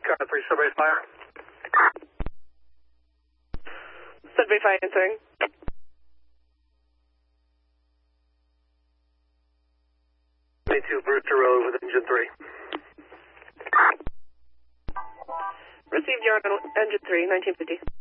Car 3, Sudbury Fire. Sudbury Fire answering. 22 Brewster Road with engine 3. Received your engine 3, 1950.